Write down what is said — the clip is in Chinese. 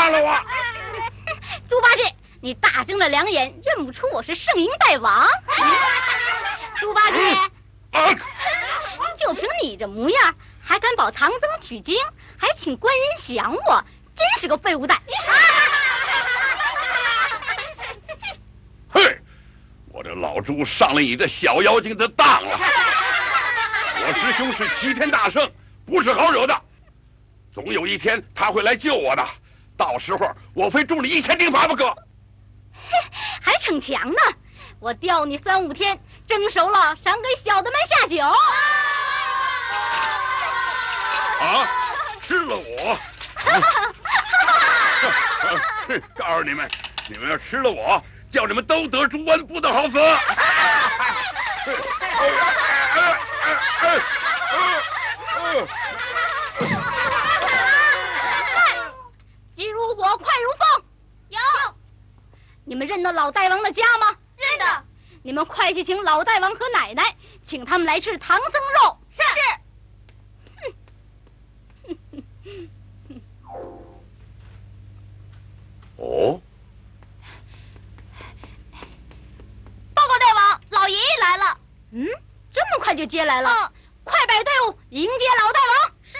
杀了我！ 猪八戒，你大睁着两眼，认不出我是圣婴大王？猪八戒，就凭你这模样，还敢保唐僧取经，还请观音降我，真是个废物蛋！ 嘿，我这老猪上了你这小妖精的当了！我师兄是齐天大圣，不是好惹的。总有一天他会来救我的，到时候我非助你1000钉耙不可。 还逞强呢！我吊你3、5天，蒸熟了赏给小的们下酒。 啊！吃了我！告诉你们，你们要吃了我，叫你们都得猪瘟，不得好死！ 急如火，快如风。有。你们认得老大王的家吗？ 认得。 你们快去请老大王和奶奶，请他们来吃唐僧肉。 是。 哦。 报告大王，老爷爷来了。 这么快就接来了？快摆队伍迎接老大王。 是。